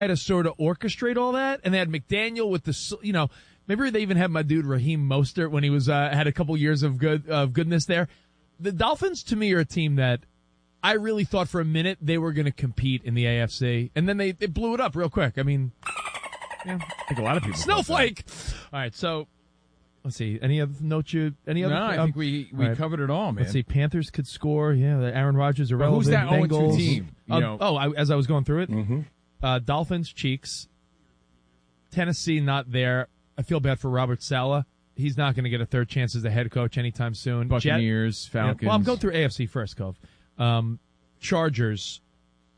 to sort of orchestrate all that, and they had McDaniel with the, maybe they even had my dude Raheem Mostert when he was had a couple years of goodness there. The Dolphins, to me, are a team that I really thought for a minute they were going to compete in the AFC, and then they blew it up real quick. I mean, I think a lot of people. Snowflake. All right, so let's see. Any other notes? No, I think we covered it all, man. Let's see. Panthers could score. Yeah, the Aaron Rodgers irrelevant. Who's that Bengals 0-2 team? As I was going through it, Mm-hmm. Dolphins, Cheeks, Tennessee, not there. I feel bad for Robert Saleh. He's not going to get a third chance as the head coach anytime soon. Buccaneers, Falcons. Yeah, well, I'm going through AFC first, Cove. Chargers.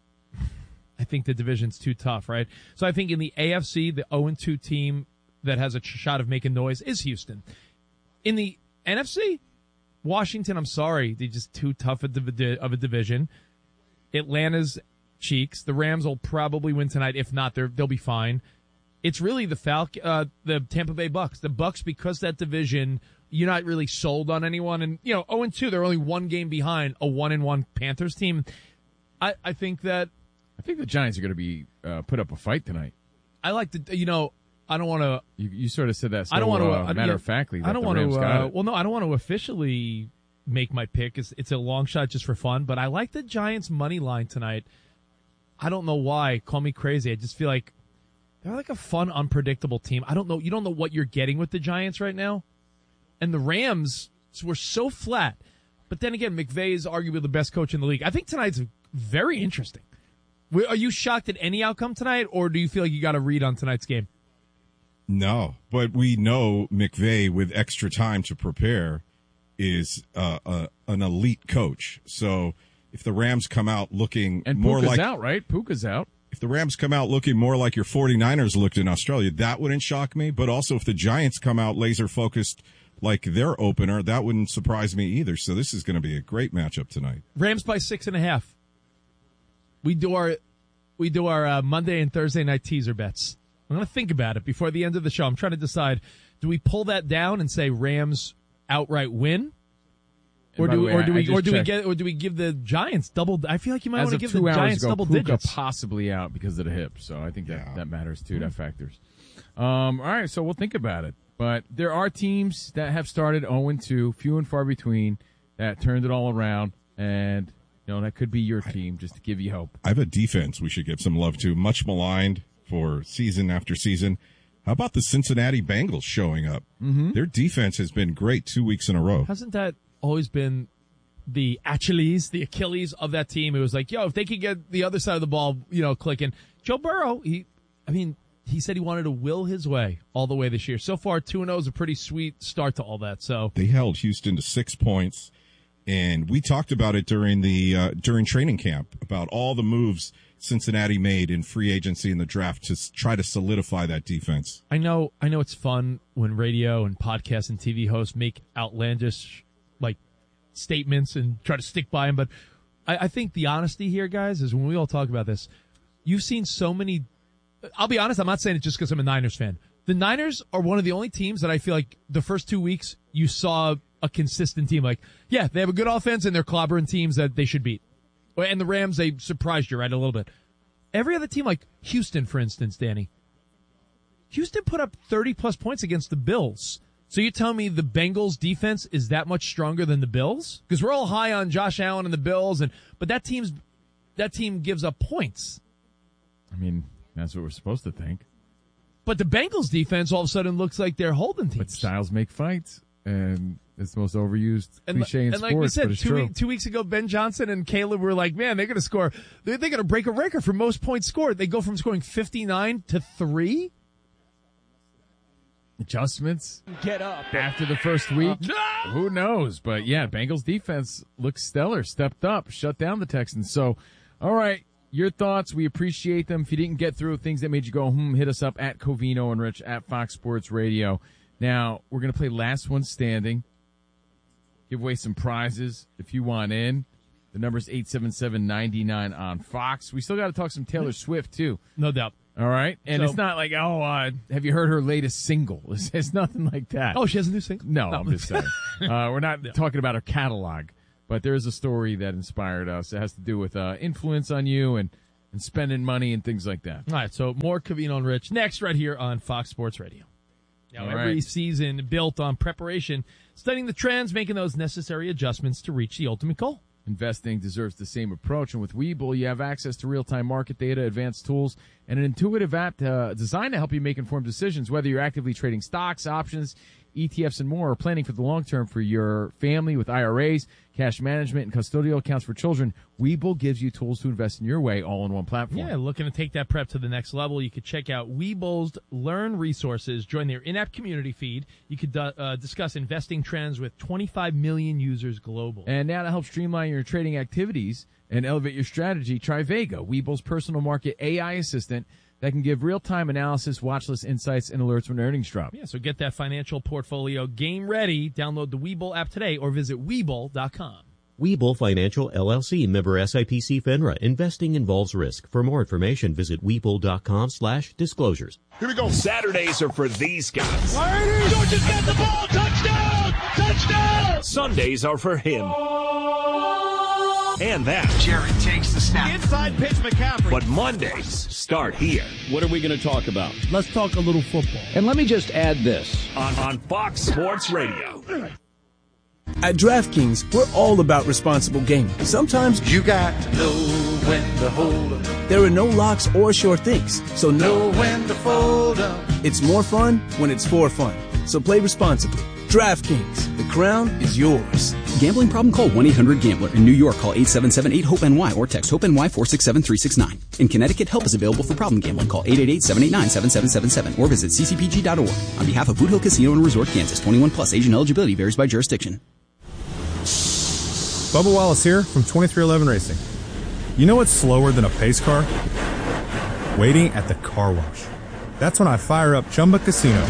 I think the division's too tough, right? So I think in the AFC, the 0-2 team that has a shot of making noise is Houston. In the NFC, Washington, I'm sorry, they're just too tough of a division. Atlanta's Cheeks. The Rams will probably win tonight. If not, they'll be fine. It's really the Tampa Bay Bucks. The Bucks, because that division, you're not really sold on anyone. And, 0-2, they're only one game behind a 1-1 Panthers team. I think the Giants are going to be put up a fight tonight. I like to, I don't want to. You sort of said that. So, I don't want to. Matter of factly, I don't want to. Well, no, I don't want to officially make my pick. It's a long shot just for fun, but I like the Giants money line tonight. I don't know why. Call me crazy. I just feel like they're like a fun, unpredictable team. I don't know. You don't know what you're getting with the Giants right now, and the Rams were so flat. But then again, McVay is arguably the best coach in the league. I think tonight's very interesting. Are you shocked at any outcome tonight, or do you feel like you got a read on tonight's game? No, but we know McVay, with extra time to prepare, is an elite coach. So if the Rams come out looking more Puka's like out, right? Puka's out. If the Rams come out looking more like your 49ers looked in Australia, that wouldn't shock me. But also if the Giants come out laser focused like their opener, that wouldn't surprise me either. So this is going to be a great matchup tonight. Rams by 6.5. We do our Monday and Thursday night teaser bets. I'm going to think about it before the end of the show. I'm trying to decide, do we pull that down and say Rams outright win? Or do we give the Giants double? I feel like you might want to give the Giants double digits. Possibly out because of the hip, so I think that matters too. That factors. All right, so we'll think about it. But there are teams that have started 0-2, few and far between, that turned it all around, and that could be your team, just to give you hope. I have a defense we should give some love to, much maligned for season after season. How about the Cincinnati Bengals showing up? Mm-hmm. Their defense has been great 2 weeks in a row. Hasn't that always been the Achilles of that team? It was like, if they could get the other side of the ball, clicking. Joe Burrow, he said he wanted to will his way all the way this year. So far, 2-0 is a pretty sweet start to all that. So they held Houston to 6 points, and we talked about it during training camp about all the moves Cincinnati made in free agency and the draft to try to solidify that defense. I know it's fun when radio and podcast and TV hosts make outlandish statements and try to stick by them, but I think the honesty here, guys, is when we all talk about this, you've seen so many. I'll be honest, I'm not saying it just because I'm a Niners fan. The Niners are one of the only teams that I feel like the first 2 weeks you saw a consistent team. Like, yeah, they have a good offense and they're clobbering teams that they should beat. And the Rams, they surprised you, right, a little bit. Every other team, like Houston, for instance, Danny. Houston put up 30-plus points against the Bills. So you tell me the Bengals' defense is that much stronger than the Bills? Because we're all high on Josh Allen and the Bills, but that team gives up points. I mean, that's what we're supposed to think. But the Bengals' defense all of a sudden looks like they're holding teams. But styles make fights, and it's the most overused cliche in sports, like we said, but it's true. 2 weeks ago, Ben Johnson and Caleb were like, man, they're going to score. They're going to break a record for most points scored. They go from scoring 59 to 3. Adjustments. Get up. After the first week. Who knows? But, yeah, Bengals defense looks stellar, stepped up, shut down the Texans. So, all right, your thoughts. We appreciate them. If you didn't get through things that made you go, hit us up at Covino and Rich at Fox Sports Radio. Now, we're going to play Last One Standing. Give away some prizes if you want in. The number's 877-99 on Fox. We still got to talk some Taylor Swift, too. No doubt. All right? And it's not like, have you heard her latest single? It's nothing like that. Oh, she has a new single? No. I'm just saying. We're not talking about her catalog. But there is a story that inspired us. It has to do with influence on you and and spending money and things like that. All right, so more Covino and Rich next right here on Fox Sports Radio. Now, every season built on preparation, studying the trends, making those necessary adjustments to reach the ultimate goal. Investing deserves the same approach, and with Webull, you have access to real-time market data, advanced tools, and an intuitive app designed to help you make informed decisions, whether you're actively trading stocks, options, ETFs, and more, or planning for the long term for your family with IRAs, cash management, and custodial accounts for children. Webull gives you tools to invest in your way, all in one platform. Yeah, looking to take that prep to the next level, you could check out Webull's Learn resources, join their in-app community feed. You could discuss investing trends with 25 million users globally. And now to help streamline your trading activities and elevate your strategy, try Vega, Webull's personal market AI assistant that can give real-time analysis, watch list insights, and alerts when earnings drop. Yeah, so get that financial portfolio game ready. Download the Webull app today or visit Webull.com. Webull Financial LLC, member SIPC FINRA. Investing involves risk. For more information, visit Webull.com/disclosures. Here we go. Saturdays are for these guys. Georgia's got the ball. Touchdown! Touchdown! Sundays are for him. And that. Jared takes the snap. Inside pitch, McCaffrey. But Mondays start here. What are we going to talk about? Let's talk a little football. And let me just add this. On Fox Sports Radio. At DraftKings, we're all about responsible gaming. Sometimes You got to know when to hold up. there are no locks or sure things, so Know when to fold up. it's more fun when it's for fun. So play responsibly. DraftKings, the crown is yours. Gambling problem? Call 1-800-GAMBLER. In New York, call 877-8-HOPE-NY or text HOPE-NY 467-369. In Connecticut, help is available for problem gambling. Call 888-789-7777 or visit ccpg.org. On behalf of Boot Hill Casino and Resort, Kansas, 21 plus. Age and eligibility varies by jurisdiction. Bubba Wallace here from 2311 Racing. You know what's slower than a pace car? Waiting at the car wash. That's when I fire up Chumba Casino.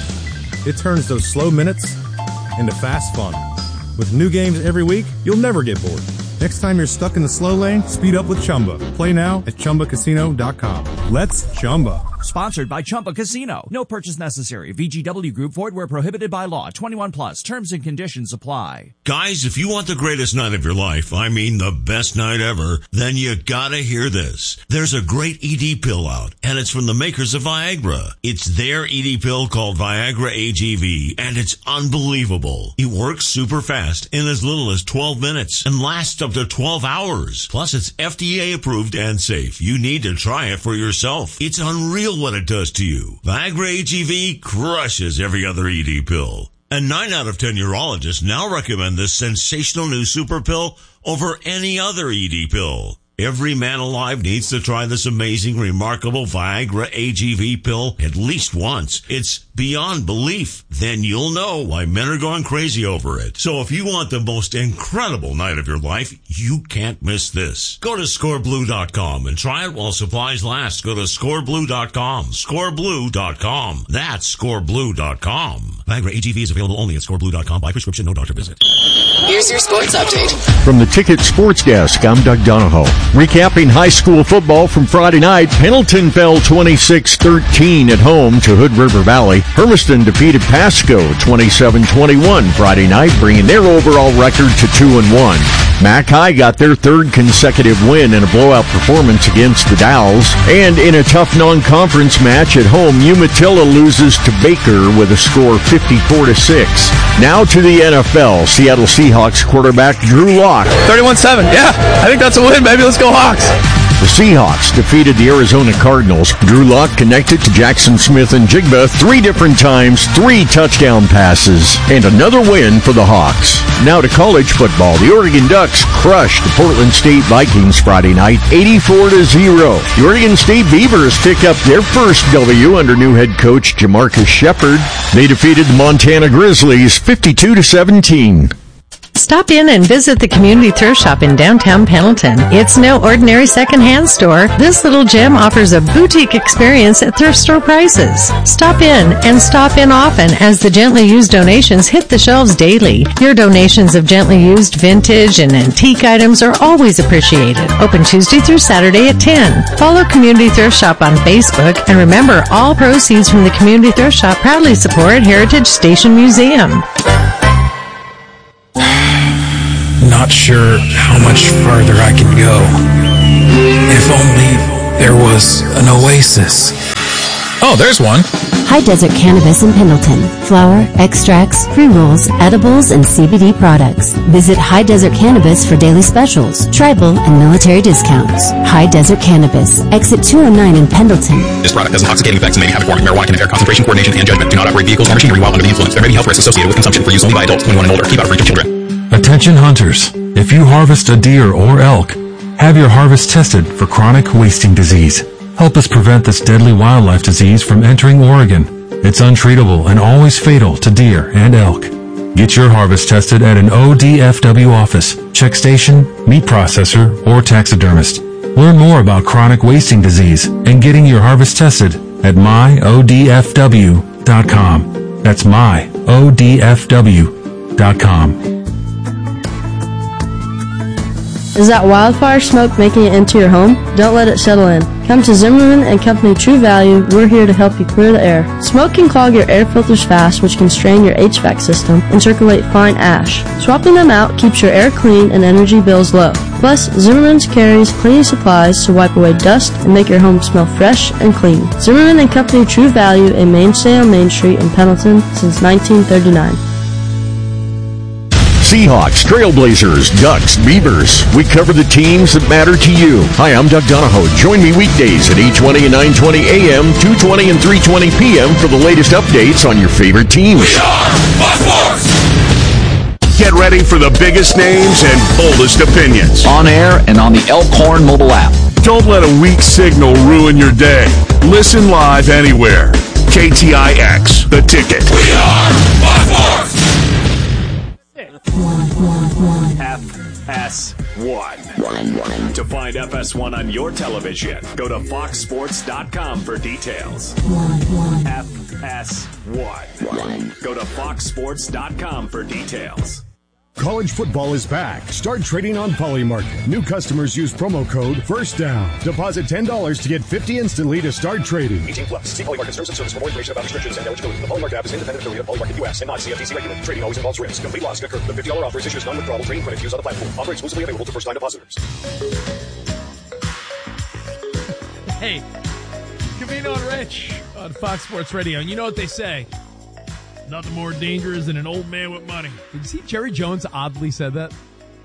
It turns those slow minutes into fast fun. With new games every week, you'll never get bored. Next time you're stuck in the slow lane, speed up with Chumba. Play now at ChumbaCasino.com. Let's Chumba. Sponsored by Chumba Casino. No purchase necessary. VGW Group. Void where prohibited by law. 21 plus. Terms and conditions apply. Guys, if you want the greatest night of your life, I mean the best night ever, then you gotta hear this. There's a great ED pill out, and it's from the makers of Viagra. It's their ED pill called Viagra AGV, and it's unbelievable. It works super fast in as little as 12 minutes and lasts up to 12 hours. Plus, it's FDA approved and safe. You need to try it for yourself. It's unreal what it does to you. Viagra AGV crushes every other ED pill. And 9 out of 10 urologists now recommend this sensational new super pill over any other ED pill. Every man alive needs to try this amazing, remarkable Viagra AGV pill at least once. It's beyond belief. Then you'll know why men are going crazy over it. So if you want the most incredible night of your life, you can't miss this. Go to scoreblue.com and try it while supplies last. Go to scoreblue.com. Scoreblue.com. That's scoreblue.com. Viagra AGV is available only at scoreblue.com by prescription, no doctor visit. Here's your sports update. From the Ticket Sports Desk, I'm Doug Donahoe. Recapping high school football from Friday night, Pendleton fell 26-13 at home to Hood River Valley. Hermiston defeated Pasco 27-21 Friday night, bringing their overall record to 2-1. Mac High got their third consecutive win in a blowout performance against the Dowls. And in a tough non-conference match at home, Umatilla loses to Baker with a score 54-6. Now to the NFL. Seattle Seahawks quarterback Drew Lock. 31-7. Yeah, I think that's a win, baby. Let's go Hawks. The Seahawks defeated the Arizona Cardinals. Drew Lock connected to Jackson Smith and Jigba 3 different times, 3 touchdown passes, and another win for the Hawks. Now to college football. The Oregon Ducks crushed the Portland State Vikings Friday night, 84-0. The Oregon State Beavers pick up their first W under new head coach Jamarcus Shepard. They defeated the Montana Grizzlies 52-17. Stop in and visit the Community Thrift Shop in downtown Pendleton. It's no ordinary secondhand store. This little gem offers a boutique experience at thrift store prices. Stop in and stop in often as the gently used donations hit the shelves daily. Your donations of gently used vintage and antique items are always appreciated. Open Tuesday through Saturday at 10. Follow Community Thrift Shop on Facebook, and remember, all proceeds from the Community Thrift Shop proudly support Heritage Station Museum. Not sure how much farther I can go. If only there was an oasis. Oh, there's one. High Desert Cannabis in Pendleton. Flower, extracts, pre-rolls, edibles, and CBD products. Visit High Desert Cannabis for daily specials, tribal, and military discounts. High Desert Cannabis. Exit 209 in Pendleton. This product has intoxicating effects and may be habit forming. Marijuana can impair concentration, coordination, and judgment. Do not operate vehicles or machinery while under the influence. There may be health risks associated with consumption for use only by adults 21 and older. Keep out of reach of children. Attention hunters. If you harvest a deer or elk, have your harvest tested for chronic wasting disease. Help us prevent this deadly wildlife disease from entering Oregon. It's untreatable and always fatal to deer and elk. Get your harvest tested at an ODFW office, check station, meat processor, or taxidermist. Learn more about chronic wasting disease and getting your harvest tested at myodfw.com. That's myodfw.com. Is that wildfire smoke making it into your home? Don't let it settle in. Come to Zimmerman and Company True Value. We're here to help you clear the air. Smoke can clog your air filters fast, which can strain your HVAC system and circulate fine ash. Swapping them out keeps your air clean and energy bills low. Plus, Zimmerman's carries cleaning supplies to wipe away dust and make your home smell fresh and clean. Zimmerman and Company True Value, a mainstay on Main Street in Pendleton since 1939. Seahawks, Trailblazers, Ducks, Beavers. We cover the teams that matter to you. Hi, I'm Doug Donahoe. Join me weekdays at 8:20 and 9:20 a.m., 2:20 and 3:20 p.m. for the latest updates on your favorite teams. We are Fox Sports! Get ready for the biggest names and boldest opinions. On air and on the Elkhorn mobile app. Don't let a weak signal ruin your day. Listen live anywhere. KTIX, The Ticket. We are Fox Sports! FS1. To find FS1 on your television, go to foxsports.com for details. FS1. Go to foxsports.com for details. College football is back. Start trading on Polymarket. New customers use promo code FIRSTDOWN. Deposit $10 to get $50 instantly to start trading. 18 plus. See Polymarket terms and service for more information about restrictions and eligibility. The Polymarket app is independent affiliate of Polymarket US and not CFTC regulated. Trading always involves risk. Complete loss can occur. The $50 offer is issued as non-withdrawable trading credit used on the platform. Offer exclusively available to first-time depositors. Hey, Covino and Rich on Fox Sports Radio. And you know what they say. Nothing more dangerous than an old man with money. Did you see Jerry Jones oddly said that?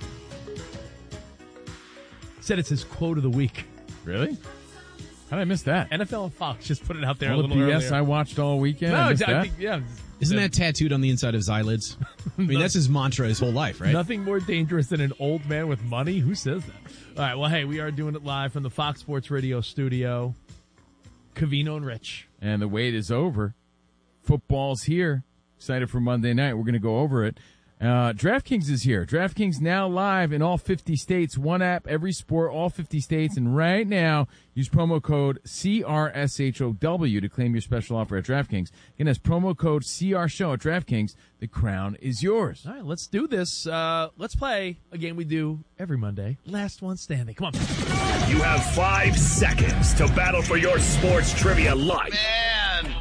He said it's his quote of the week. Really? How did I miss that? NFL and Fox just put it out there all a little the BS earlier. I watched all weekend. No, I missed exactly. that? Yeah. Isn't that tattooed on the inside of his eyelids? I mean, that's his mantra his whole life, right? Nothing more dangerous than an old man with money? Who says that? All right, well, hey, we are doing it live from the Fox Sports Radio studio. Covino and Rich. And the wait is over. Football's here. Excited for Monday night. We're going to go over it. DraftKings is here. DraftKings now live in all 50 states. One app, every sport, all 50 states. And right now, use promo code CRSHOW to claim your special offer at DraftKings. Again, that's promo code CRSHOW at DraftKings. The crown is yours. All right, let's do this. Let's play a game we do every Monday. Last one standing. Come on. You have 5 seconds to battle for your sports trivia life. Man.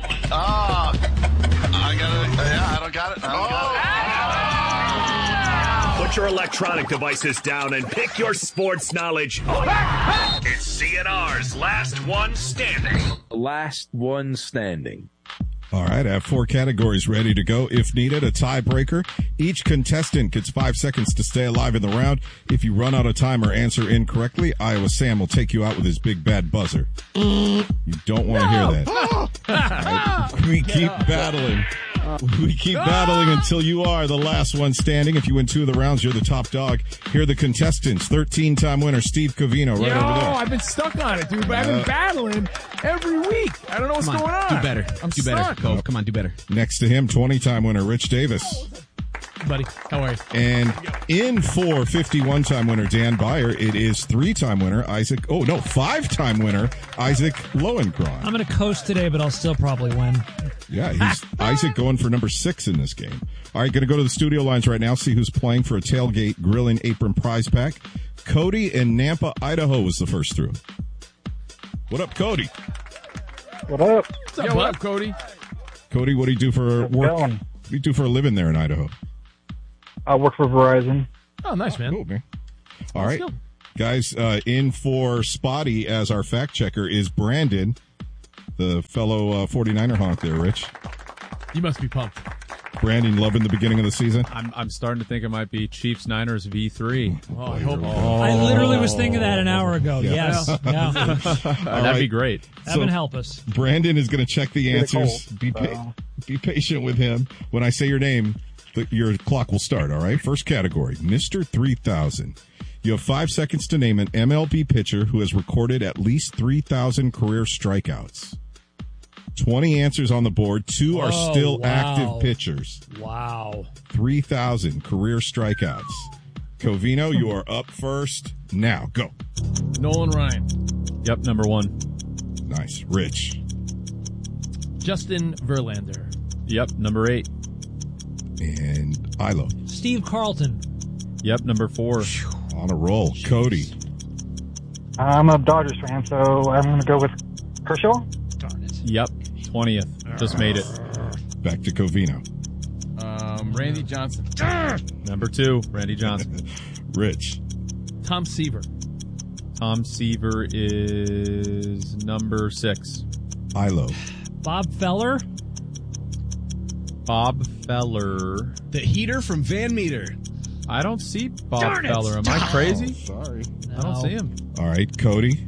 I don't got it. Put your electronic devices down and pick your sports knowledge up. It's CNR's Last One Standing. Last one standing. All right, I have 4 categories ready to go. If needed, a tiebreaker. Each contestant gets 5 seconds to stay alive in the round. If you run out of time or answer incorrectly, Iowa Sam will take you out with his big bad buzzer. You don't want to hear that. Right. We keep battling. We keep battling until you are the last one standing. If you win 2 of the rounds, you're the top dog. Here are the contestants. 13-time winner Steve Covino right over there. I've been stuck on it, dude. But I've been battling every week. I don't know what's going on. Do better. I'm do stuck. better. Cove, come on, do better. Next to him, 20-time winner Rich Davis. Buddy, how are you? And in for 51-time winner Dan Byer, it is 3-time winner 5-time winner Isaac Lohengron. I'm going to coast today, but I'll still probably win. Yeah, he's Isaac going for number 6 in this game. All right, going to go to the studio lines right now, see who's playing for a tailgate grilling apron prize pack. Cody in Nampa, Idaho was the first through. What up, Cody? What up? What up, Cody? Cody, what do you do for work? What do you do for a living there in Idaho? I work for Verizon. Oh, nice, man. Cool, man. All right. Guys, in for Spotty as our fact checker is Brandon, the fellow 49er honk there, Rich. You must be pumped. Brandon, loving the beginning of the season? I'm starting to think it might be Chiefs-Niners V3. Oh, I hope. I literally was thinking that an hour ago. Yeah. Yes. Yeah. That'd be great. Heaven help us. Brandon is going to check the answers. Be patient with him. When I say your name, your clock will start, all right? First category, Mr. 3000. You have 5 seconds to name an MLB pitcher who has recorded at least 3,000 career strikeouts. 20 answers on the board. 2 are still active pitchers. Wow. 3,000 career strikeouts. Covino, you are up first. Now, go. Nolan Ryan. Yep, number 1. Nice. Rich. Justin Verlander. Yep, number 8. And Ilo. Steve Carlton. Yep, number 4. On a roll. Cody. I'm a Dodgers fan, so I'm going to go with Kershaw. Darn it. Yep, 20th. Just made it. Back to Covino. Randy Johnson. Number 2, Randy Johnson. Rich. Tom Seaver. Tom Seaver is number 6. Ilo. Bob Feller. Bob Feller. The heater from Van Meter. I don't see Bob Feller. Am I crazy? Sorry. I don't see him. All right, Cody.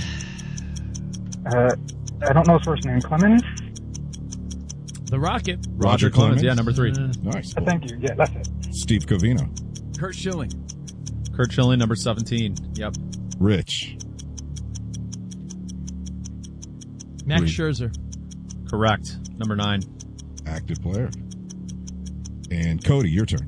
I don't know his first name. Clemens? The Rocket. Roger Clemens. Yeah, number 3. Nice. Thank you. Yeah, that's it. Steve Covino. Kurt Schilling. Kurt Schilling, number 17. Yep. Rich. Max Scherzer. Correct. Number 9. Active player. And Cody, your turn.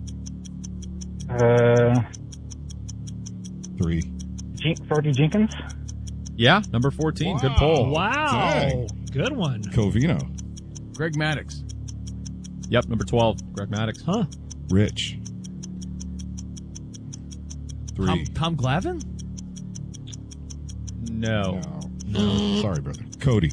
3. Fergie Jenkins? Yeah, number 14. Good poll. Wow. Dang. Good one. Covino. Greg Maddux. Yep, number 12. Greg Maddux. Huh. Rich. 3. Tom Glavine? No. Sorry, brother. Cody.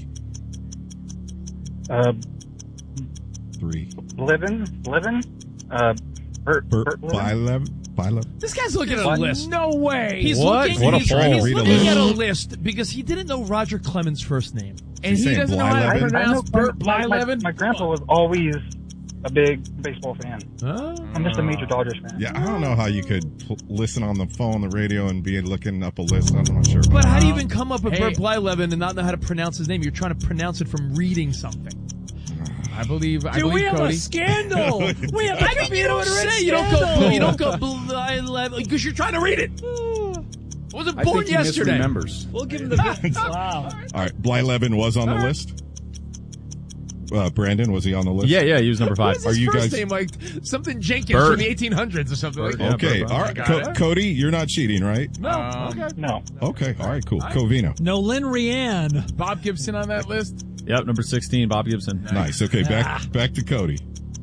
3. Blevin? Bert Blevin? This guy's looking at a list. No way. He's What? looking, What a he's, poll. he's Read a looking list. at a list because he didn't know Roger Clemens' first name. And he saying doesn't know how to Blevin? pronounce Bert Blevin? My grandpa was always a big baseball fan. Oh. I'm just a major Dodgers fan. Yeah, I don't know how you could listen on the phone, the radio, and be looking up a list. I'm not sure. About But how do you that. even come up with Hey. Bert Blevin and not know how to pronounce his name? You're trying to pronounce it from reading something. I believe Dude, we have Cody. a scandal. We have I don't a you don't say you don't go Blevin because you're trying to read it. I wasn't born yesterday. We'll give him the wow. All right, Blevin was on the list. Brandon, was he on the list? Yeah, he was number 5. What's his Are you first guys- name like something Jenkins Bert. from the 1800s or something like that? Okay, all right. Cody, you're not cheating, right? No, okay. No. Okay, all right, cool. Covino. Nolan Ryan. Bob Gibson on that list? Yep, number 16, Bob Gibson. Nice. Okay, back to Cody.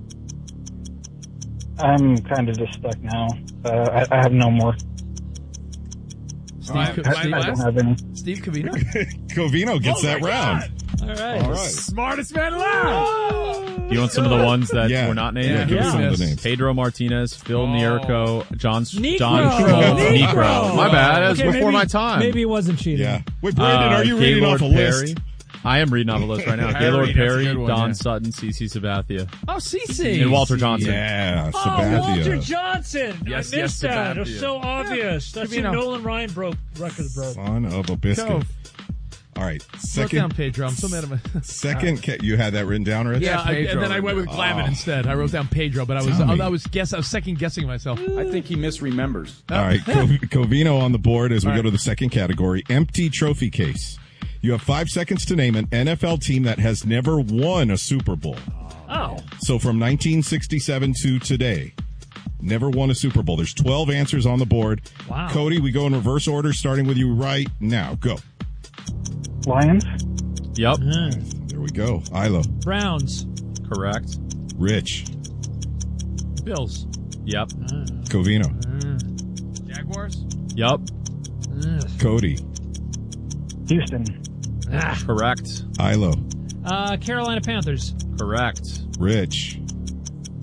I'm kind of just stuck now. I have no more. Steve, I don't have any. Steve Covino? Covino gets that round. All right. All right. Smartest man alive! Do you want some of the ones that Yeah. were not named? Yeah, give us some of the names. Pedro Martinez, Phil Nierko, John Necro. Necro. My bad. That was Okay, before maybe- my time. Maybe he wasn't cheating. Yeah. Wait, Brandon, are you reading Gaylord off a Perry. list? I am reading off a list right now. Perry, Gaylord that's a Perry, good one, Don yeah. Sutton, CeCe Sabathia, Oh, CeCe. and Walter Johnson. Yeah, Oh, Sabathia. Walter Johnson. Yes, I yes, missed that. It was Sabathia. so obvious. That's who Covino. Nolan Ryan records broke. Son of a biscuit. Go. All right, Wrote down second. Pedro. I'm so mad at my. You had that written down, Rich? Yeah, and then I went with Glavine instead. I wrote down Pedro, but I was second guessing myself. I think he misremembers. All right, Covino on the board as we go to the second category, empty trophy case. You have 5 seconds to name an NFL team that has never won a Super Bowl. Oh. So from 1967 to today, never won a Super Bowl. There's 12 answers on the board. Wow. Cody, we go in reverse order, starting with you right now. Go. Lions? Yep. There we go. Ilo. Browns. Correct. Rich. Bills. Yep. Covino. Jaguars. Yep. Cody. Houston? Correct. Ilo. Carolina Panthers. Correct. Rich.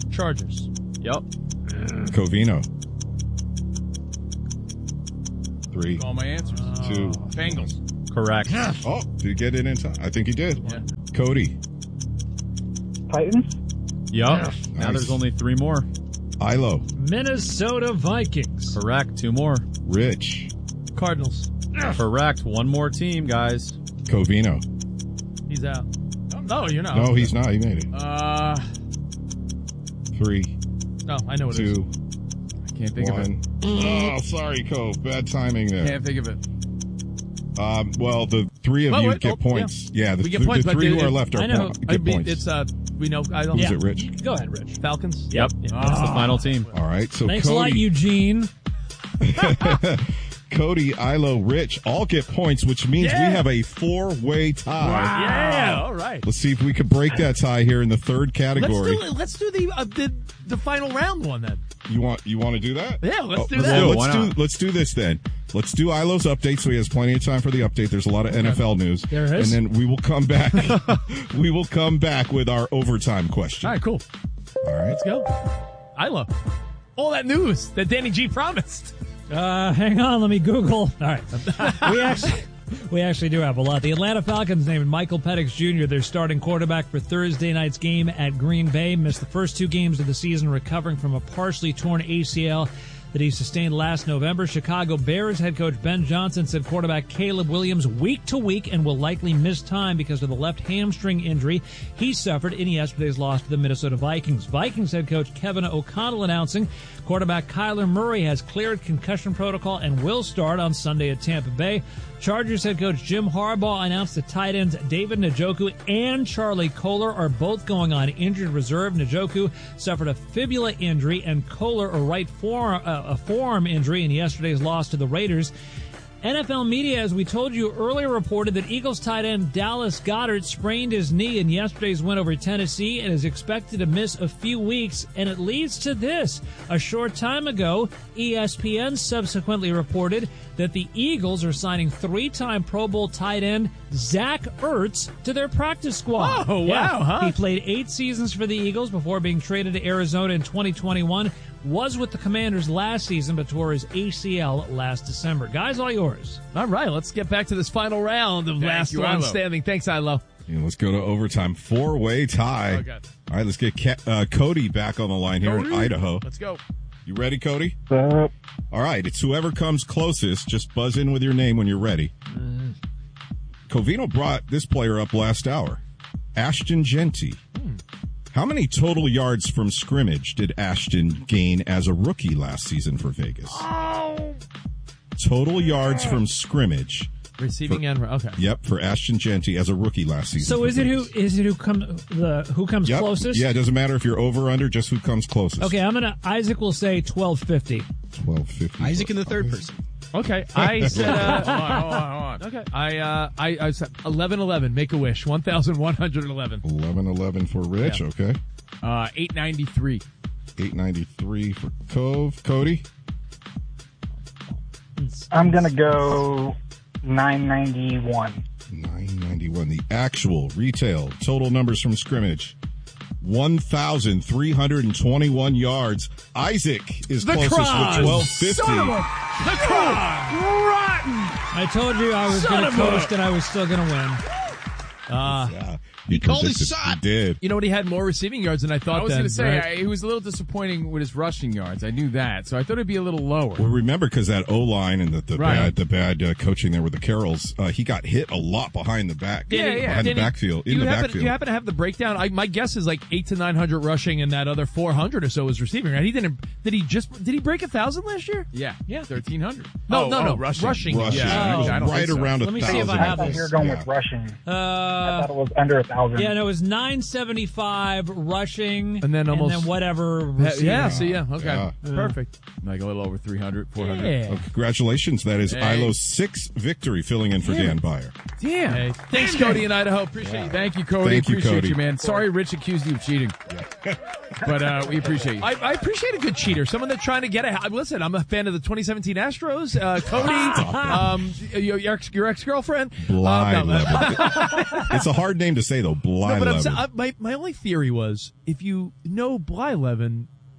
Chargers. Yep. Covino. 3. All my answers. 2. Bengals. Correct. Oh, did he get it in time? I think he did. Yeah. Cody. Titans? Yup. Now there's only 3 more. Ilo. Minnesota Vikings. Correct. 2 more. Rich. Cardinals. Correct. 1 more team, guys. Covino. He's out. No, you're not. No, he's not. He made it. 3. No, I know what it is. 2. I can't think of it. 1. Oh, sorry, Cove. Bad timing there. Can't think of it. Well, the 3 of you get points. Yeah, the, we get points, the but 3 who are left are I know. get points. It's we know. I don't. Who's it, Rich? Go ahead, Rich. Falcons. Yep. That's the final team. All right. So Thanks Cody, a lot, Eugene. Cody, Ilo, Rich all get points, which means we have a 4-way tie. Wow. Yeah. All right. Let's see if we can break that tie here in the third category. Let's do the final round one then. You want to do that? Yeah, let's do that. Let's do this then. Let's do Ilo's update so he has plenty of time for the update. There's a lot of NFL news. There is. And then we will come back. We will come back with our overtime question. All right, cool. All right. Let's go. Ilo. All that news that Danny G promised. Hang on, let me Google. All right. We actually do have a lot. The Atlanta Falcons named Michael Penix Jr. their starting quarterback for Thursday night's game at Green Bay. Missed the first 2 games of the season recovering from a partially torn ACL that he sustained last November. Chicago Bears head coach Ben Johnson said quarterback Caleb Williams week to week and will likely miss time because of the left hamstring injury he suffered in yesterday's loss to the Minnesota Vikings. Vikings head coach Kevin O'Connell announcing quarterback Kyler Murray has cleared concussion protocol and will start on Sunday at Tampa Bay. Chargers head coach Jim Harbaugh announced that tight ends David Njoku and Charlie Kolar are both going on injured reserve. Njoku suffered a fibula injury and Kolar a forearm injury in yesterday's loss to the Raiders. NFL media, as we told you earlier, reported that Eagles tight end Dallas Goedert sprained his knee in yesterday's win over Tennessee and is expected to miss a few weeks. And it leads to this. A short time ago, ESPN subsequently reported that the Eagles are signing 3-time Pro Bowl tight end Zach Ertz to their practice squad. Oh, wow, huh? He played 8 seasons for the Eagles before being traded to Arizona in 2021. Was with the Commanders last season, but tore his ACL last December. Guys, all yours. All right, let's get back to this final round of last one standing. Thanks, Ilo. Yeah, let's go to overtime. 4-way tie. Okay. All right, let's get Cody back on the line here in Idaho. Let's go. You ready, Cody? All right, it's whoever comes closest. Just buzz in with your name when you're ready. Covino brought this player up last hour. Ashton Genty. How many total yards from scrimmage did Ashton gain as a rookie last season for Vegas? Total yards from scrimmage. Receiving end. Okay. Yep, for Ashton Genty as a rookie last season. So is it who comes yep. closest? Yeah, it doesn't matter if you're over or under, just who comes closest. Okay, Isaac will say 1250. 1250. Isaac in the third person. Okay, I said. Hold on. Okay, I said 1111. Make a wish. 1111. 1111 for Rich. Yeah. Okay. 893. 893 for Cove. Cody. I'm gonna go 991. 991. The actual retail total numbers from scrimmage. 1,321 yards. Isaac is closest with 1250. The rotten! I told you I was going to coast and I was still going to win. Yeah. He called his shot. He did. You know what? He had more receiving yards than I thought. I was going to say, right? he was a little disappointing with his rushing yards. I knew that. So I thought it'd be a little lower. Well, remember, because that O-line and the bad coaching there with the Carrolls, he got hit a lot behind the back. Behind the backfield. Do you happen to have the breakdown? My guess is like 800 to 900 rushing and that other 400 or so was receiving, right? Did he break 1,000 last year? Yeah. 1,300. No. Rushing. Yeah. It was right around 1,000. Let me see if I have this. You're going with rushing. I thought it was under 1,000. Yeah, no, it was 975 rushing, and then whatever. Okay, perfect. Like a little over 300, 400. Yeah. Well, congratulations! That is Ilo's 6th victory, filling in for Dan Byer. Damn. Hey, thanks, Cody and Idaho. Appreciate you. Thank you, Cody. Thank you, appreciate Cody. you, man. Sorry, Rich accused you of cheating. But we appreciate you. I appreciate a good cheater. Someone that's trying to get a... Listen, I'm a fan of the 2017 Astros. Cody, your ex-girlfriend. Blyleven. It's a hard name to say, though. Blyleven. My only theory was, if you know Blyleven,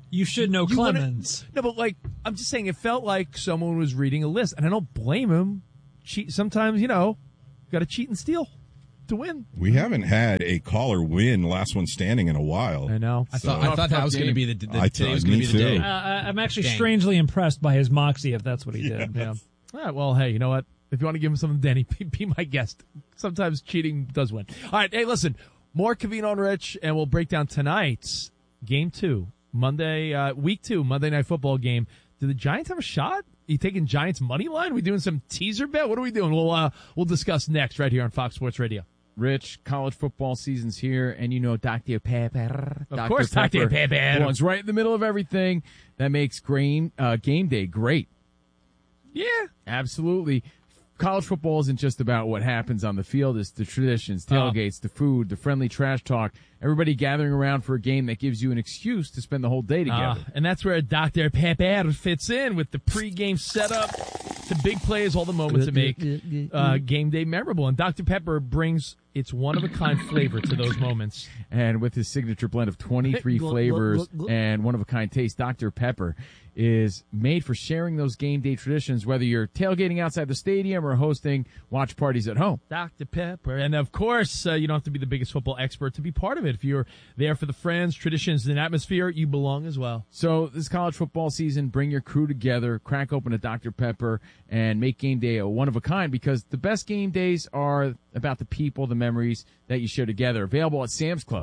You should know Clemens. No, but like, I'm just saying it felt like someone was reading a list, and I don't blame him. Sometimes, got to cheat and steal to win. We haven't had a caller win last one standing in a while. I know. I thought that was going to be the day. I'm actually strangely impressed by his moxie, if that's what he did. Yeah. All right, well, hey, you know what? If you want to give him something, Denny, be my guest. Sometimes cheating does win. All right, hey, listen, more Covino and Rich, and we'll break down tonight's Game 2, Week 2, Monday Night Football game. Do the Giants have a shot? You taking Giants money line? We doing some teaser bet? What are we doing? We'll discuss next right here on Fox Sports Radio. Rich, college football season's here, and Dr. Pepper. Of course, Dr. Pepper. Belongs right in the middle of everything. That makes game day great. Yeah. Absolutely. College football isn't just about what happens on the field. It's the traditions, tailgates, the food, the friendly trash talk, everybody gathering around for a game that gives you an excuse to spend the whole day together. And that's where Dr. Pepper fits in with the pregame setup, the big plays, all the moments that make game day memorable. And Dr. Pepper brings its one-of-a-kind flavor to those moments. And with his signature blend of 23 flavors and one-of-a-kind taste, Dr. Pepper is made for sharing those game day traditions, whether you're tailgating outside the stadium or hosting watch parties at home. Dr. Pepper. And, of course, you don't have to be the biggest football expert to be part of it. If you're there for the friends, traditions, and atmosphere, you belong as well. So this college football season, bring your crew together, crack open a Dr. Pepper, and make game day a one-of-a-kind, because the best game days are about the people, the memories that you share together. Available at Sam's Club.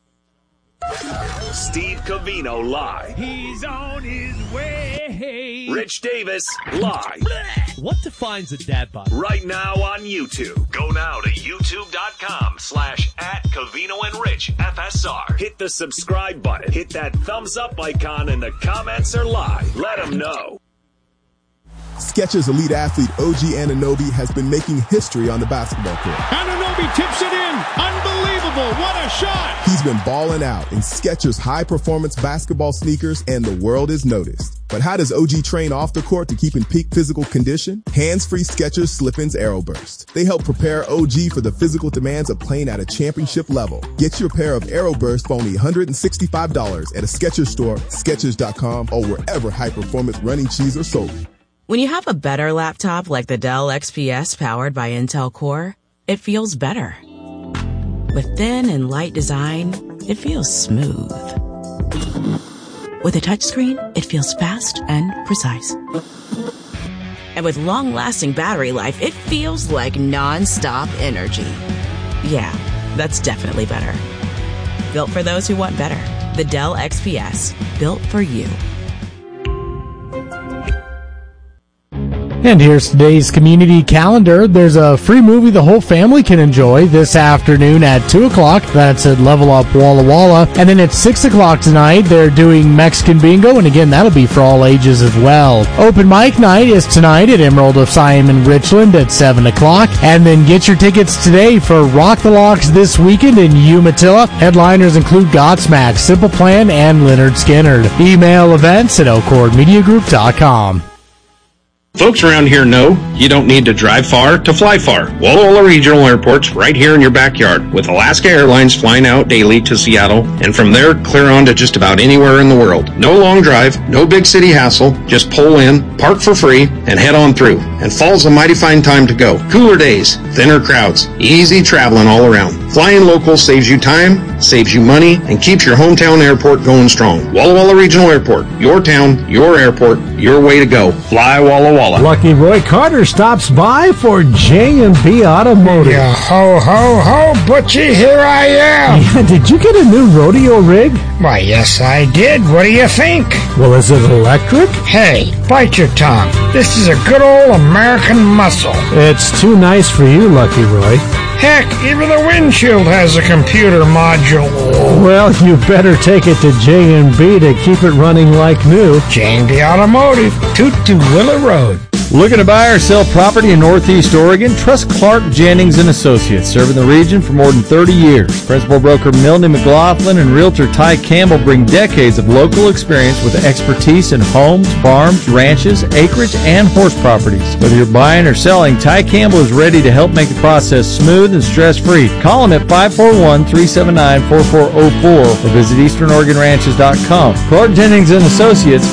Steve Covino live. He's on his way. Rich Davis live. What defines a dad bod? Right now on YouTube. Go now to youtube.com/@CovinoandRichFSR. Hit the subscribe button. Hit that thumbs up icon, and the comments are live. Let them know. Skechers elite athlete OG Anunoby has been making history on the basketball court. Anunoby tips it in. Unbelievable. What a shot. He's been balling out in Skechers high-performance basketball sneakers, and the world is noticed. But how does OG train off the court to keep in peak physical condition? Hands-free Skechers Slip-ins Aeroburst. They help prepare OG for the physical demands of playing at a championship level. Get your pair of Aeroburst for only $165 at a Skechers store, Skechers.com, or wherever high-performance running shoes are sold. When you have a better laptop like the Dell XPS powered by Intel Core, it feels better. With thin and light design, it feels smooth. With a touchscreen, it feels fast and precise. And with long-lasting battery life, it feels like non-stop energy. Yeah, that's definitely better. Built for those who want better. The Dell XPS. Built for you. And here's today's community calendar. There's a free movie the whole family can enjoy this afternoon at 2 o'clock. That's at Level Up Walla Walla. And then at 6 o'clock tonight, they're doing Mexican Bingo. And again, that'll be for all ages as well. Open mic night is tonight at Emerald of Siam in Richland at 7 o'clock. And then get your tickets today for Rock the Locks this weekend in Umatilla. Headliners include Godsmack, Simple Plan, and Leonard Skinner. Email events at elcordmediagroup.com. Folks around here know you don't need to drive far to fly far. Walla Walla Regional Airport's right here in your backyard, with Alaska Airlines flying out daily to Seattle, and from there clear on to just about anywhere in the world. No long drive, no big city hassle, just pull in, park for free, and head on through. And fall's a mighty fine time to go. Cooler days, thinner crowds, easy traveling all around. Flying local saves you time, saves you money, and keeps your hometown airport going strong. Walla Walla Regional Airport, your town, your airport, your way to go. Fly Walla Walla. Lucky Roy Carter stops by for J&B Automotive. Yeah, ho, ho, ho, Butchie, here I am. Yeah, did you get a new rodeo rig? Why, yes, I did. What do you think? Well, is it electric? Hey, bite your tongue. This is a good old American muscle. It's too nice for you, Lucky Roy. Heck, even the windshield has a computer module. Well, you better take it to J&B to keep it running like new. J&B Automotive, Toot to Willow Road. Looking to buy or sell property in Northeast Oregon? Trust Clark Jennings & Associates, serving the region for more than 30 years. Principal broker Milne McLaughlin and realtor Ty Campbell bring decades of local experience with expertise in homes, farms, ranches, acreage, and horse properties. Whether you're buying or selling, Ty Campbell is ready to help make the process smooth and stress-free. Call him at 541-379-4404 or visit EasternOregonRanches.com. Clark Jennings & Associates,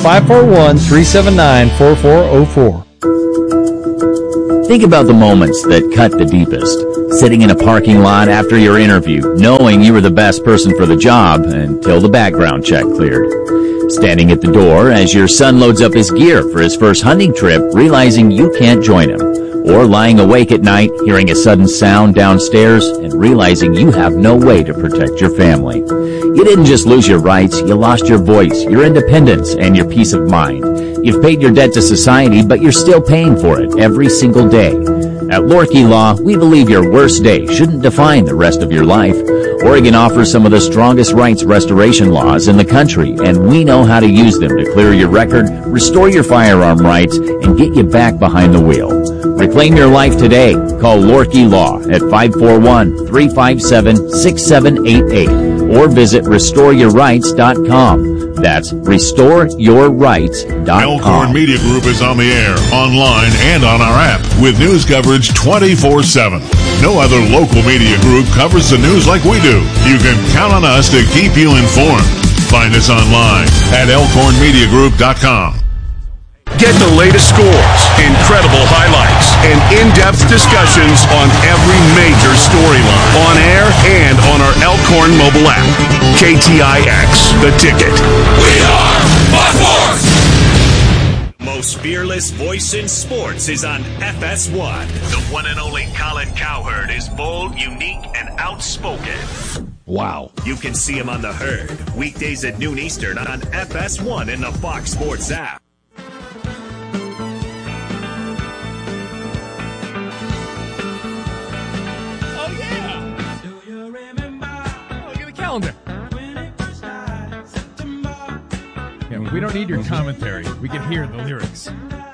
541-379-4404. Think about the moments that cut the deepest. Sitting in a parking lot after your interview, knowing you were the best person for the job until the background check cleared. Standing at the door as your son loads up his gear for his first hunting trip, realizing you can't join him. Or lying awake at night, hearing a sudden sound downstairs and realizing you have no way to protect your family. You didn't just lose your rights, you lost your voice, your independence, and your peace of mind. You've paid your debt to society, but you're still paying for it every single day. At Lorkey Law, we believe your worst day shouldn't define the rest of your life. Oregon offers some of the strongest rights restoration laws in the country, and we know how to use them to clear your record, restore your firearm rights, and get you back behind the wheel. Reclaim your life today. Call Lorkey Law at 541-357-6788 or visit RestoreYourRights.com. That's RestoreYourRights.com. Elkhorn Media Group is on the air, online, and on our app with news coverage 24/7. No other local media group covers the news like we do. You can count on us to keep you informed. Find us online at ElkhornMediaGroup.com. Get the latest scores, incredible highlights, and in-depth discussions on every major storyline on air and on our Elkhorn mobile app. KTIX, The Ticket. We are my force! Most fearless voice in sports is on FS1. The one and only Colin Cowherd is bold, unique, and outspoken. Wow. You can see him on The Herd, weekdays at noon Eastern on FS1 and the Fox Sports app. Calendar. Yeah, we don't need your commentary. We can hear the lyrics.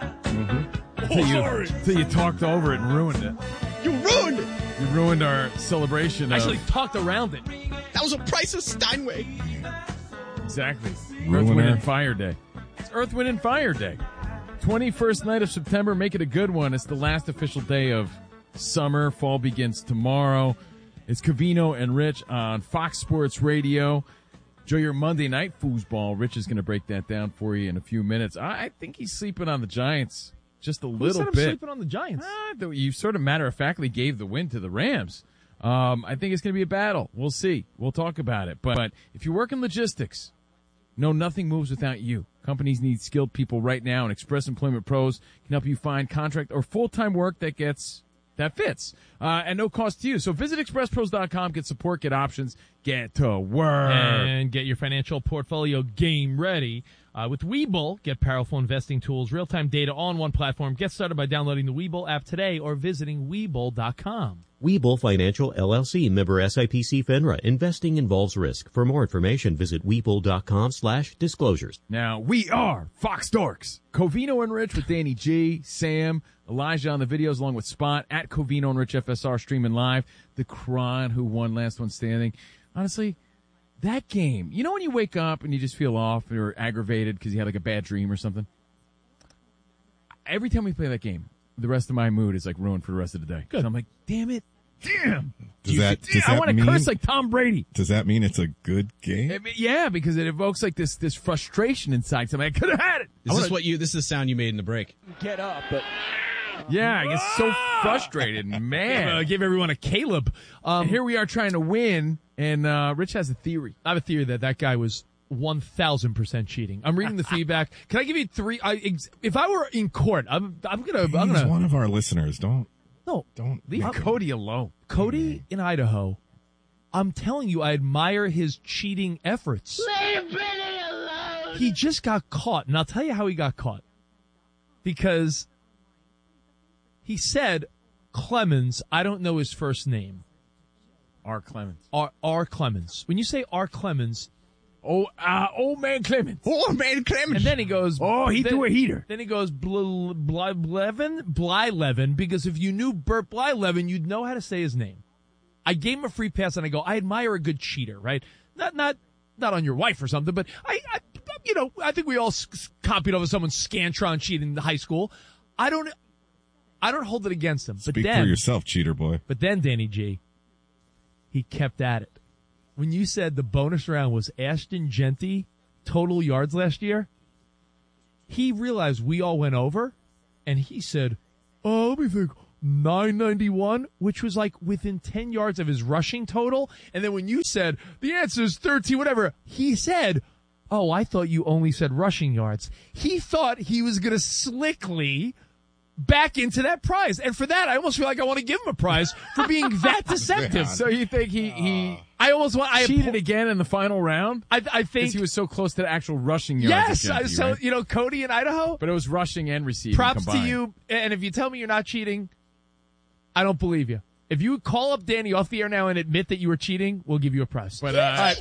Until you talked over it and ruined it. You ruined it! You ruined our celebration. Actually talked around it. That was a Price of Steinway. Exactly. Ruiner. Earth, Wind, and Fire Day. It's Earth, Wind, and Fire Day. 21st night of September. Make it a good one. It's the last official day of summer. Fall begins tomorrow. It's Covino and Rich on Fox Sports Radio. Enjoy your Monday night foosball. Rich is going to break that down for you in a few minutes. I think he's sleeping on the Giants just a little bit. Sleeping on the Giants? You sort of matter-of-factly gave the win to the Rams. I think it's going to be a battle. We'll see. We'll talk about it. But if you work in logistics, no, nothing moves without you. Companies need skilled people right now, and Express Employment Pros can help you find contract or full-time work that fits, and no cost to you. So visit expresspros.com, get support, get options, get to work. And get your financial portfolio game ready. With Webull, get powerful investing tools, real-time data on one platform. Get started by downloading the Webull app today or visiting Webull.com. Webull Financial, LLC, member SIPC FINRA. Investing involves risk. For more information, visit Webull.com/disclosures. Now, we are Fox Dorks. Covino and Rich with Danny G, Sam, Elijah on the videos along with Spot at Covino and Rich FSR streaming live. The Cron who won last one standing. Honestly, that game, you know when you wake up and you just feel off or aggravated because you had like a bad dream or something? Every time we play that game, the rest of my mood is like ruined for the rest of the day. Good. So I'm like, damn it. Damn. I want to curse like Tom Brady. Does that mean it's a good game? Yeah, because it evokes like this frustration inside. So I could have had it. This is the sound you made in the break. Get up, but yeah, I get so frustrated, man. Give everyone a Caleb. And here we are trying to win, and Rich has a theory. I have a theory that guy was 1,000% cheating. I'm reading the feedback. Can I give you three? If I were in court, I'm gonna. He's one of our listeners. Don't leave Cody alone. Cody in Idaho. I'm telling you, I admire his cheating efforts. Leave Benny alone. He just got caught, and I'll tell you how he got caught. Because he said Clemens. I don't know his first name. R. Clemens. R. Clemens. When you say R. Clemens, Old man Clemens. Old man Clemens. And then he goes, he threw a heater. Then he goes, Blylevin, because if you knew Burt Blylevin, you'd know how to say his name. I gave him a free pass, and I go, I admire a good cheater, right? Not on your wife or something, but I think we all copied over someone's Scantron cheating in high school. I don't hold it against him. Speak for yourself, cheater boy. But then, Danny G, he kept at it. When you said the bonus round was Ashton Genty total yards last year, he realized we all went over, and he said, let me think, 991, which was like within 10 yards of his rushing total. And then when you said, the answer is 13, whatever, he said, I thought you only said rushing yards. He thought he was going to slickly back into that prize. And for that, I almost feel like I want to give him a prize for being that deceptive. So you think he cheated again in the final round? I think he was so close to the actual rushing yards. Yes. Right? Cody in Idaho. But it was rushing and receiving Props combined. to you. And if you tell me you're not cheating, I don't believe you. If you call up Danny off the air now and admit that you were cheating, we'll give you a prize. But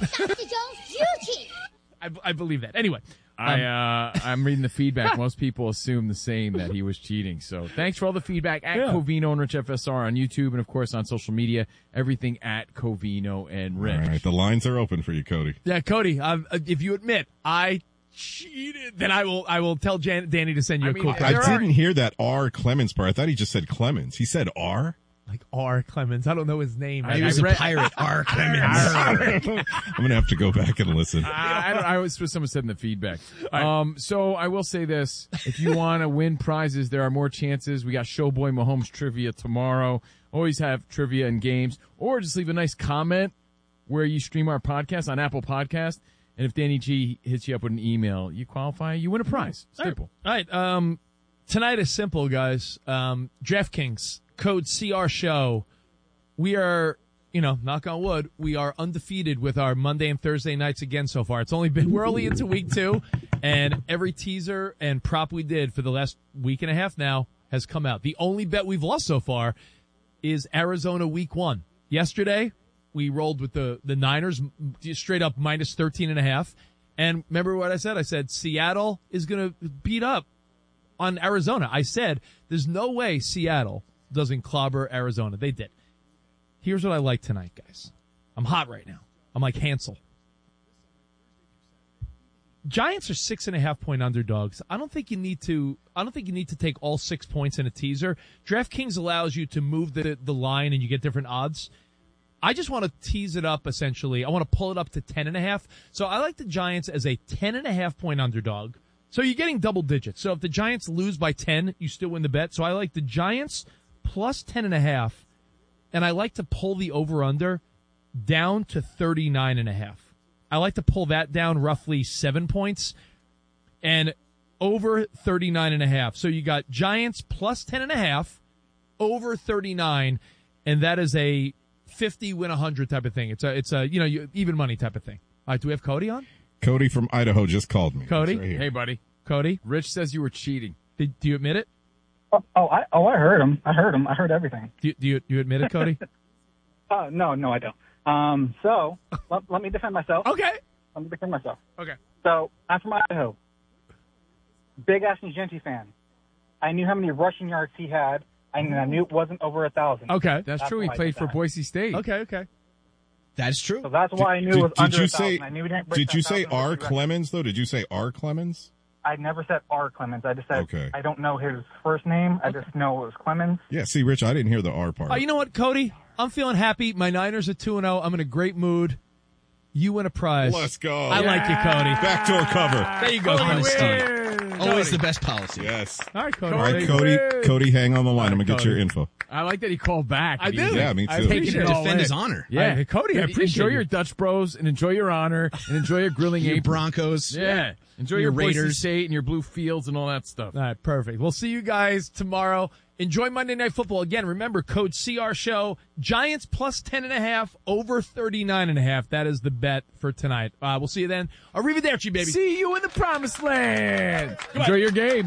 I believe that. Anyway. I'm reading the feedback. Most people assume the same, that he was cheating. So thanks for all the feedback at Covino and Rich FSR on YouTube and, of course, on social media. Everything at Covino and Rich. All right, the lines are open for you, Cody. Yeah, Cody, if you admit I cheated, then I will tell Danny to send you a cool prize. I didn't hear that R. Clemens part. I thought he just said Clemens. He said R? Like R. Clemens. I don't know his name. He was a pirate. R. Clemens. I'm going to have to go back and listen. I was what someone said in the feedback. So I will say this. If you want to win prizes, there are more chances. We got Showboy Mahomes trivia tomorrow. Always have trivia and games. Or just leave a nice comment where you stream our podcast on Apple Podcast. And if Danny G hits you up with an email, you qualify, you win a prize. Simple. All right. Tonight is simple, guys. DraftKings. Code CR Show. We are, knock on wood, we are undefeated with our Monday and Thursday nights again so far. We're only into week 2, and every teaser and prop we did for the last week and a half now has come out. The only bet we've lost so far is Arizona week 1. Yesterday, we rolled with the Niners straight up minus 13.5. And remember what I said? I said Seattle is going to beat up on Arizona. I said there's no way Seattle doesn't clobber Arizona. They did. Here's what I like tonight, guys. I'm hot right now. I'm like Hansel. Giants are 6.5-point underdogs. I don't think you need to take all 6 points in a teaser. DraftKings allows you to move the line and you get different odds. I just want to tease it up, essentially. I want to pull it up to 10.5. So I like the Giants as a 10.5-point underdog. So you're getting double digits. So if the Giants lose by 10, you still win the bet. So I like the Giants plus 10.5, and I like to pull the over-under down to 39.5. I like to pull that down roughly 7 points and over 39.5. So you got Giants plus 10.5, over 39, and that is a 50 win 100 type of thing. It's a even money type of thing. All right, do we have Cody on? Cody from Idaho just called me. Cody, right, hey buddy, Cody. Rich says you were cheating. Do you admit it? I heard him. I heard everything. Do you admit it, Cody? No, I don't. So let me defend myself. Okay. Let me defend myself. Okay. So I'm from Idaho. Big Ashton Genty fan. I knew how many rushing yards he had. I knew it wasn't over 1,000. Okay. That's true. He played for Boise State. Okay. That's true. So that's why I knew it was under 1,000. I knew he didn't break Did you that say 1,000 R. record. Clemens, though? Did you say R. Clemens? I never said R. Clemens. I just said, Okay. I don't know his first name. I just know it was Clemens. Yeah, see, Rich, I didn't hear the R part. You know what, Cody? I'm feeling happy. My Niners are 2-0. I'm in a great mood. You win a prize. Let's go. I like you, Cody. Backdoor cover. There you go, Cody. Always the best policy. Yes. All right, Cody. All right, Cody, hang on the line. I'm going to get your info. I like that he called back. I do. Yeah, me too. I'm taking it all Defend in. his honor. Yeah, Cody, I appreciate Enjoy you. your Dutch Bros and enjoy your honor and enjoy your grilling Your apron. Broncos. Yeah. Enjoy your Raiders. Boise State and your blue fields and all that stuff. All right, perfect. We'll see you guys tomorrow. Enjoy Monday Night Football. Again, remember, code CR Show, Giants plus 10.5, over 39.5. That is the bet for tonight. We'll see you then. Arrivederci, baby. See you in the promised land. Enjoy your game.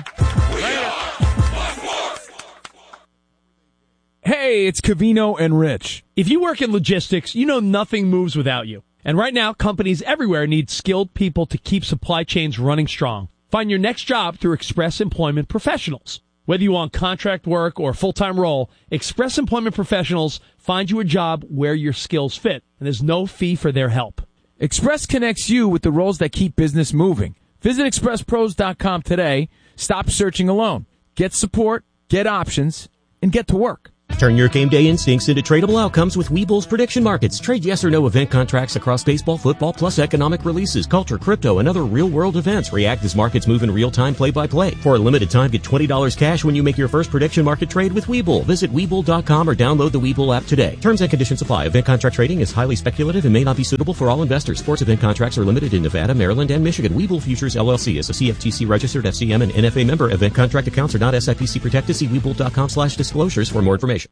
Hey, it's Covino and Rich. If you work in logistics, you know nothing moves without you. And right now, companies everywhere need skilled people to keep supply chains running strong. Find your next job through Express Employment Professionals. Whether you want contract work or a full-time role, Express Employment Professionals find you a job where your skills fit, and there's no fee for their help. Express connects you with the roles that keep business moving. Visit expresspros.com today. Stop searching alone. Get support, get options, and get to work. Turn your game day instincts into tradable outcomes with Webull's prediction markets. Trade yes or no event contracts across baseball, football, plus economic releases, culture, crypto, and other real-world events. React as markets move in real time, play-by-play. For a limited time, get $20 cash when you make your first prediction market trade with Webull. Visit Webull.com or download the Webull app today. Terms and conditions apply. Event contract trading is highly speculative and may not be suitable for all investors. Sports event contracts are limited in Nevada, Maryland, and Michigan. Webull Futures, LLC is a CFTC registered FCM and NFA member. Event contract accounts are not SIPC protected. See Webull.com/disclosures for more information.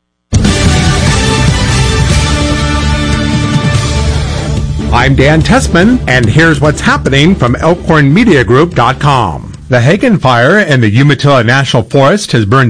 I'm Dan Tessman, and here's what's happening from ElkhornMediaGroup.com. The Hagen Fire in the Umatilla National Forest has burned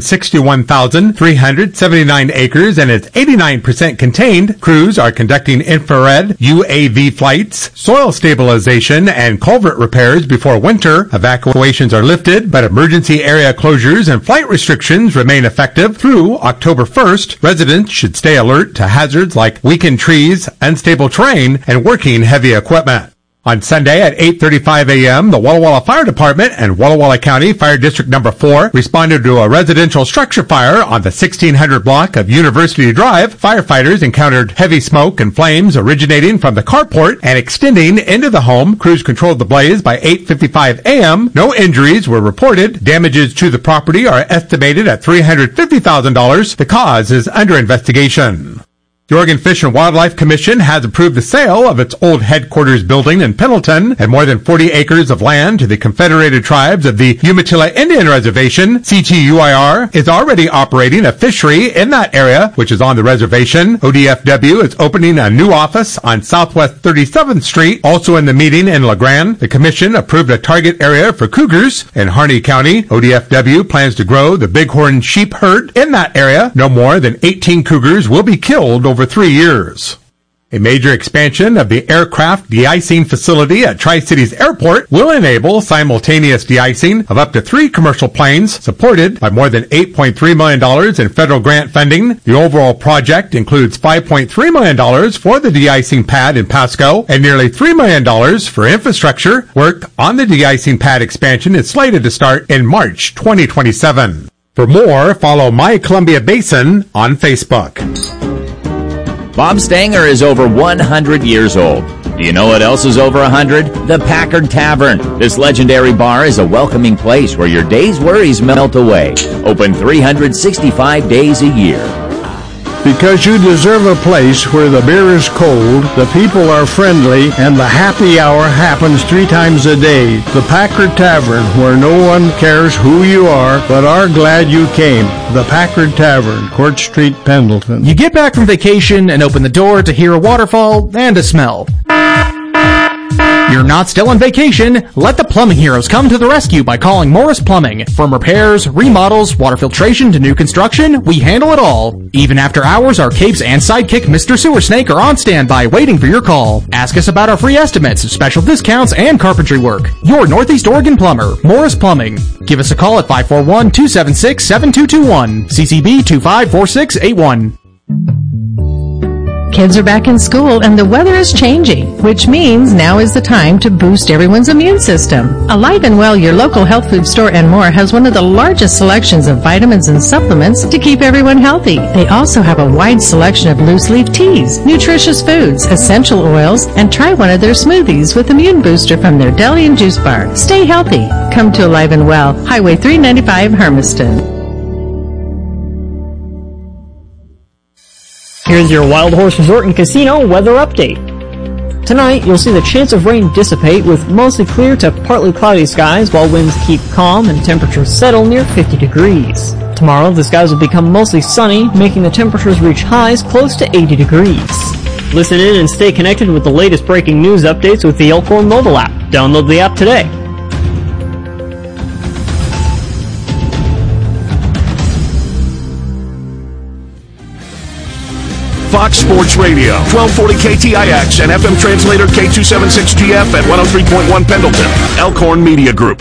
61,379 acres and is 89% contained. Crews are conducting infrared UAV flights, soil stabilization, and culvert repairs before winter. Evacuations are lifted, but emergency area closures and flight restrictions remain effective through October 1st. Residents should stay alert to hazards like weakened trees, unstable terrain, and working heavy equipment. On Sunday at 8:35 a.m., the Walla Walla Fire Department and Walla Walla County Fire District Number 4 responded to a residential structure fire on the 1600 block of University Drive. Firefighters encountered heavy smoke and flames originating from the carport and extending into the home. Crews controlled the blaze by 8:55 a.m. No injuries were reported. Damages to the property are estimated at $350,000. The cause is under investigation. The Oregon Fish and Wildlife Commission has approved the sale of its old headquarters building in Pendleton and more than 40 acres of land to the Confederated Tribes of the Umatilla Indian Reservation. CTUIR is already operating a fishery in that area, which is on the reservation. ODFW is opening a new office on Southwest 37th Street. Also in the meeting in La Grande, the commission approved a target area for cougars in Harney County. ODFW plans to grow the bighorn sheep herd in that area. No more than 18 cougars will be killed over 3 years. A major expansion of the aircraft de-icing facility at Tri-Cities Airport will enable simultaneous de-icing of up to 3 commercial planes, supported by more than $8.3 million in federal grant funding. The overall project includes $5.3 million for the de-icing pad in Pasco and nearly $3 million for infrastructure. Work on the de-icing pad expansion is slated to start in March 2027. For more, follow My Columbia Basin on Facebook. Bob Stanger is over 100 years old. Do you know what else is over 100? The Packard Tavern. This legendary bar is a welcoming place where your day's worries melt away. Open 365 days a year. Because you deserve a place where the beer is cold, the people are friendly, and the happy hour happens 3 times a day. The Packard Tavern, where no one cares who you are, but are glad you came. The Packard Tavern, Court Street, Pendleton. You get back from vacation and open the door to hear a waterfall and a smell. You're not still on vacation. Let the plumbing heroes come to the rescue by calling Morris Plumbing. From repairs, remodels, water filtration to new construction, we handle it all. Even after hours, our capes and sidekick Mr. Sewer Snake are on standby waiting for your call. Ask us about our free estimates, special discounts, and carpentry work. Your Northeast Oregon plumber, Morris Plumbing. Give us a call at 541-276-7221. CCB 254681. Kids are back in school and the weather is changing, which means now is the time to boost everyone's immune system. Alive and Well, your local health food store and more, has one of the largest selections of vitamins and supplements to keep everyone healthy. They also have a wide selection of loose leaf teas, nutritious foods, essential oils, and try one of their smoothies with Immune Booster from their deli and juice bar. Stay healthy. Come to Alive and Well, Highway 395, Hermiston. Here's your Wild Horse Resort and Casino weather update. Tonight, you'll see the chance of rain dissipate with mostly clear to partly cloudy skies while winds keep calm and temperatures settle near 50 degrees. Tomorrow, the skies will become mostly sunny, making the temperatures reach highs close to 80 degrees. Listen in and stay connected with the latest breaking news updates with the Elkhorn mobile app. Download the app today. Fox Sports Radio, 1240 KTIX and FM translator K276GF at 103.1 Pendleton. Elkhorn Media Group.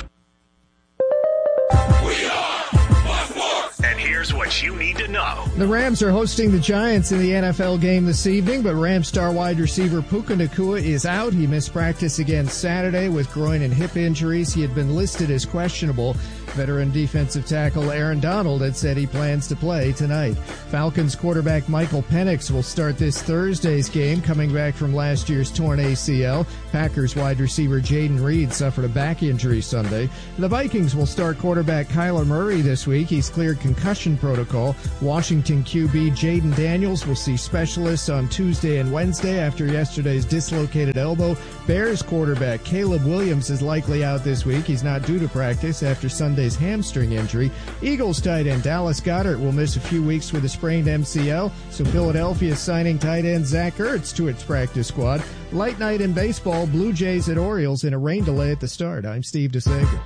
And here's what you need to know. The Rams are hosting the Giants in the NFL game this evening, but Rams star wide receiver Puka Nacua is out. He missed practice again Saturday with groin and hip injuries. He had been listed as questionable. Veteran defensive tackle Aaron Donald had said he plans to play tonight. Falcons quarterback Michael Penix will start this Thursday's game, coming back from last year's torn ACL. Packers wide receiver Jaden Reed suffered a back injury Sunday. The Vikings will start quarterback Kyler Murray this week. He's cleared concussion protocol. Washington QB Jaden Daniels will see specialists on Tuesday and Wednesday after yesterday's dislocated elbow. Bears quarterback Caleb Williams is likely out this week. He's not due to practice after Sunday's hamstring injury. Eagles tight end Dallas Goedert will miss a few weeks with a sprained MCL, so Philadelphia is signing tight end Zach Ertz to its practice squad. Light night in baseball, Blue Jays at Orioles in a rain delay at the start. I'm Steve DeSager.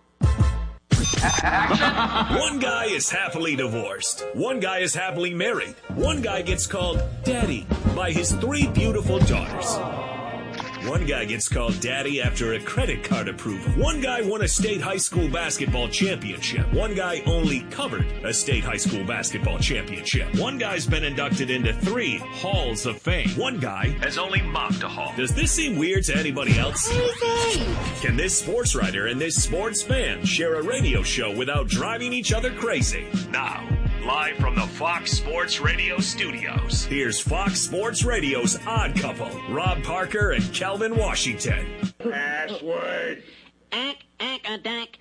One guy is happily divorced. One guy is happily married. One guy gets called Daddy by his 3 beautiful daughters. One guy gets called Daddy after a credit card approval. One guy won a state high school basketball championship. One guy only covered a state high school basketball championship. One guy's been inducted into 3 halls of fame. One guy has only mocked a hall. Does this seem weird to anybody else? Can this sports writer and this sports fan share a radio show without driving each other crazy? Now, live from the Fox Sports Radio studios, here's Fox Sports Radio's Odd Couple, Rob Parker and Calvin Washington. Password. Ack,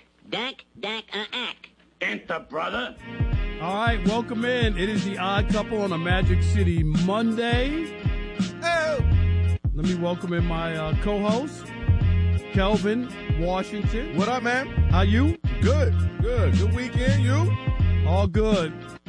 Enter, brother. All right, welcome in. It is the Odd Couple on a Magic City Monday. Oh. Let me welcome in my co-host, Calvin Washington. What up, man? How you? Good. Good weekend, you? All good.